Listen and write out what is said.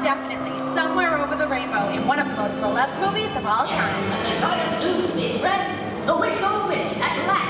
definitely Somewhere Over the Rainbow in one of the most beloved movies of all time. The biggest news, Miss Red. The Wicklow Witch at last